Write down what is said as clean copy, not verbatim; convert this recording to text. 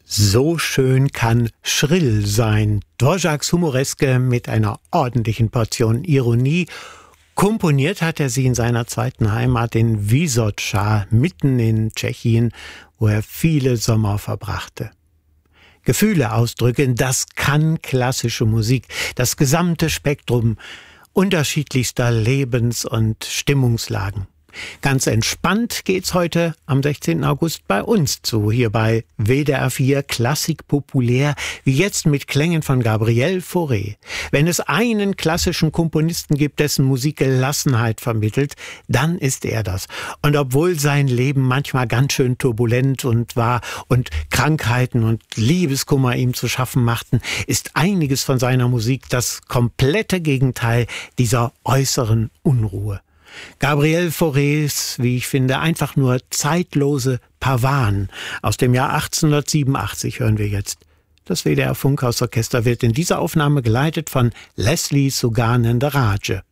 So schön kann schrill sein. Dvořáks Humoreske mit einer ordentlichen Portion Ironie. Komponiert hat er sie in seiner zweiten Heimat in Vysoča, mitten in Tschechien, wo er viele Sommer verbrachte. Gefühle ausdrücken, das kann klassische Musik, das gesamte Spektrum unterschiedlichster Lebens- und Stimmungslagen. Ganz entspannt geht's heute am 16. August bei uns zu, hier bei WDR 4 Klassik populär, wie jetzt mit Klängen von Gabriel Fauré. Wenn es einen klassischen Komponisten gibt, dessen Musik Gelassenheit vermittelt, dann ist er das. Und obwohl sein Leben manchmal ganz schön turbulent war und Krankheiten und Liebeskummer ihm zu schaffen machten, ist einiges von seiner Musik das komplette Gegenteil dieser äußeren Unruhe. Gabriel Faurés, wie ich finde, einfach nur zeitlose Pavan aus dem Jahr 1887 hören wir jetzt. Das WDR Funkhausorchester wird in dieser Aufnahme geleitet von Leslie Souganen de Rage.